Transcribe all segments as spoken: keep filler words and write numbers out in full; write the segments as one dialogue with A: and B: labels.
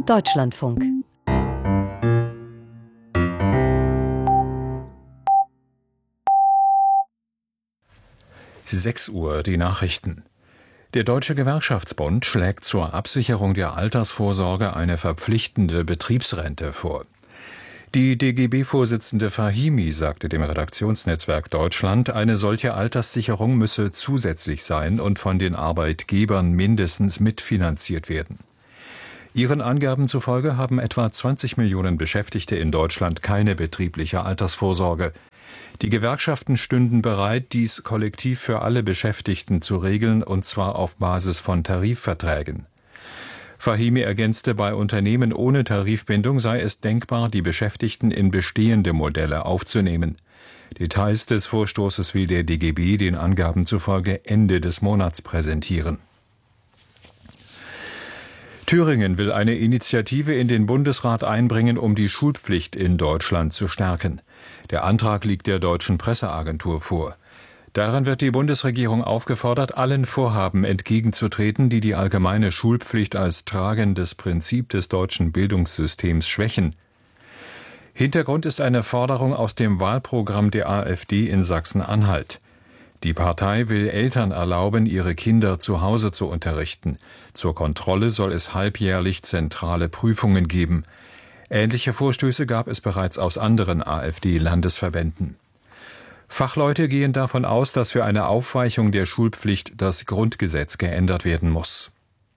A: Deutschlandfunk.
B: sechs Uhr, die Nachrichten. Der Deutsche Gewerkschaftsbund schlägt zur Absicherung der Altersvorsorge eine verpflichtende Betriebsrente vor. Die D G B-Vorsitzende Fahimi sagte dem Redaktionsnetzwerk Deutschland, eine solche Alterssicherung müsse zusätzlich sein und von den Arbeitgebern mindestens mitfinanziert werden. Ihren Angaben zufolge haben etwa zwanzig Millionen Beschäftigte in Deutschland keine betriebliche Altersvorsorge. Die Gewerkschaften stünden bereit, dies kollektiv für alle Beschäftigten zu regeln, und zwar auf Basis von Tarifverträgen. Fahimi ergänzte, bei Unternehmen ohne Tarifbindung sei es denkbar, die Beschäftigten in bestehende Modelle aufzunehmen. Details des Vorstoßes will der D G B den Angaben zufolge Ende des Monats präsentieren. Thüringen will eine Initiative in den Bundesrat einbringen, um die Schulpflicht in Deutschland zu stärken. Der Antrag liegt der Deutschen Presseagentur vor. Darin wird die Bundesregierung aufgefordert, allen Vorhaben entgegenzutreten, die die allgemeine Schulpflicht als tragendes Prinzip des deutschen Bildungssystems schwächen. Hintergrund ist eine Forderung aus dem Wahlprogramm der AfD in Sachsen-Anhalt. Die Partei will Eltern erlauben, ihre Kinder zu Hause zu unterrichten. Zur Kontrolle soll es halbjährlich zentrale Prüfungen geben. Ähnliche Vorstöße gab es bereits aus anderen AfD-Landesverbänden. Fachleute gehen davon aus, dass für eine Aufweichung der Schulpflicht das Grundgesetz geändert werden muss.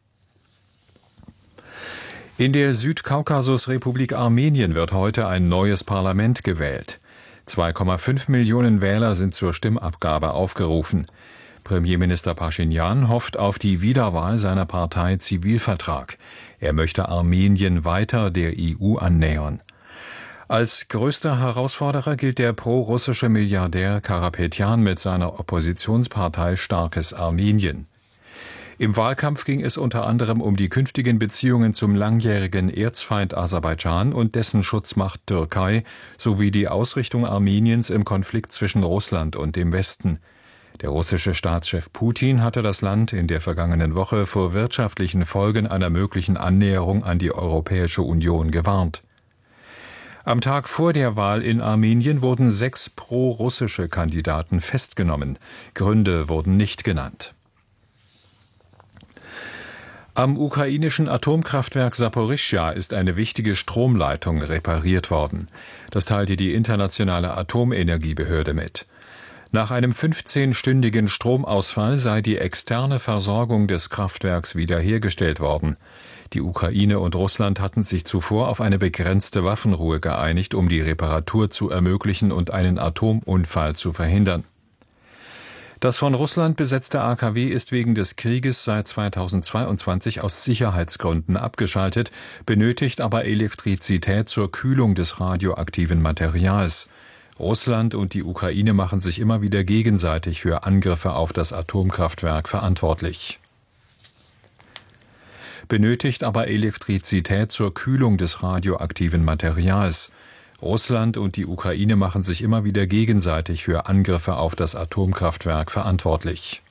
B: In der Südkaukasusrepublik Armenien wird heute ein neues Parlament gewählt. zwei Komma fünf Millionen Wähler sind zur Stimmabgabe aufgerufen. Premierminister Paschinjan hofft auf die Wiederwahl seiner Partei Zivilvertrag. Er möchte Armenien weiter der E U annähern. Als größter Herausforderer gilt der pro-russische Milliardär Karapetjan mit seiner Oppositionspartei Starkes Armenien. Im Wahlkampf ging es unter anderem um die künftigen Beziehungen zum langjährigen Erzfeind Aserbaidschan und dessen Schutzmacht Türkei sowie die Ausrichtung Armeniens im Konflikt zwischen Russland und dem Westen. Der russische Staatschef Putin hatte das Land in der vergangenen Woche vor wirtschaftlichen Folgen einer möglichen Annäherung an die Europäische Union gewarnt. Am Tag vor der Wahl in Armenien wurden sechs pro-russische Kandidaten festgenommen. Gründe wurden nicht genannt. Am ukrainischen Atomkraftwerk Saporischschja ist eine wichtige Stromleitung repariert worden. Das teilte die Internationale Atomenergiebehörde mit. Nach einem fünfzehnstündigen Stromausfall sei die externe Versorgung des Kraftwerks wiederhergestellt worden. Die Ukraine und Russland hatten sich zuvor auf eine begrenzte Waffenruhe geeinigt, um die Reparatur zu ermöglichen und einen Atomunfall zu verhindern. Das von Russland besetzte A K W ist wegen des Krieges seit zweitausendzweiundzwanzig aus Sicherheitsgründen abgeschaltet, benötigt aber Elektrizität zur Kühlung des radioaktiven Materials. Russland und die Ukraine machen sich immer wieder gegenseitig für Angriffe auf das Atomkraftwerk verantwortlich. Benötigt aber Elektrizität zur Kühlung des radioaktiven Materials. Russland und die Ukraine machen sich immer wieder gegenseitig für Angriffe auf das Atomkraftwerk verantwortlich.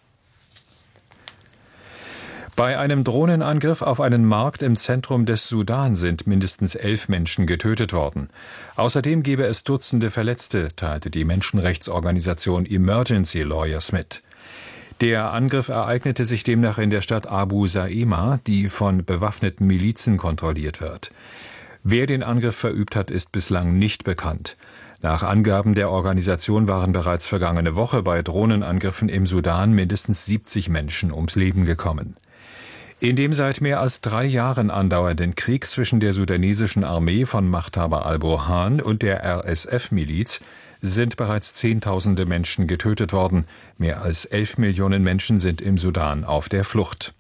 B: Bei einem Drohnenangriff auf einen Markt im Zentrum des Sudan sind mindestens elf Menschen getötet worden. Außerdem gebe es Dutzende Verletzte, teilte die Menschenrechtsorganisation Emergency Lawyers mit. Der Angriff ereignete sich demnach in der Stadt Abu Saima, die von bewaffneten Milizen kontrolliert wird. Wer den Angriff verübt hat, ist bislang nicht bekannt. Nach Angaben der Organisation waren bereits vergangene Woche bei Drohnenangriffen im Sudan mindestens siebzig Menschen ums Leben gekommen. In dem seit mehr als drei Jahren andauernden Krieg zwischen der sudanesischen Armee von Machthaber al-Burhan und der R S F-Miliz sind bereits Zehntausende Menschen getötet worden. Mehr als elf Millionen Menschen sind im Sudan auf der Flucht.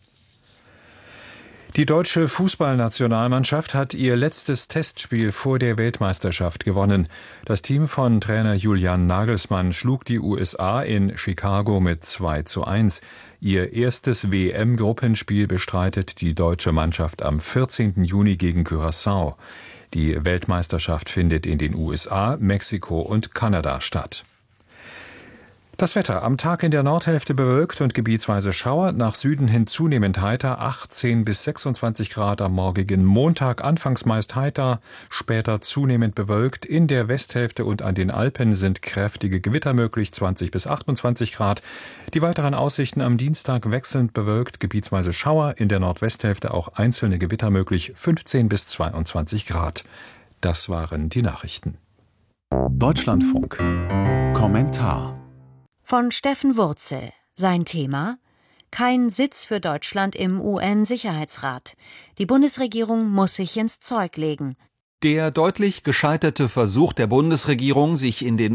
B: Die deutsche Fußballnationalmannschaft hat ihr letztes Testspiel vor der Weltmeisterschaft gewonnen. Das Team von Trainer Julian Nagelsmann schlug die U S A in Chicago mit zwei zu eins. Ihr erstes W M-Gruppenspiel bestreitet die deutsche Mannschaft am vierzehnten Juni gegen Curaçao. Die Weltmeisterschaft findet in den U S A, Mexiko und Kanada statt. Das Wetter: Am Tag in der Nordhälfte bewölkt und gebietsweise Schauer, nach Süden hin zunehmend heiter, achtzehn bis sechsundzwanzig Grad am morgigen Montag, anfangs meist heiter, später zunehmend bewölkt. In der Westhälfte und an den Alpen sind kräftige Gewitter möglich, zwanzig bis achtundzwanzig Grad. Die weiteren Aussichten: am Dienstag wechselnd bewölkt, gebietsweise Schauer, in der Nordwesthälfte auch einzelne Gewitter möglich, fünfzehn bis zweiundzwanzig Grad. Das waren die Nachrichten.
A: Deutschlandfunk Kommentar
C: von Steffen Wurzel. Sein Thema: Kein Sitz für Deutschland im U N-Sicherheitsrat. Die Bundesregierung muss sich ins Zeug legen.
D: Der deutlich gescheiterte Versuch der Bundesregierung, sich in den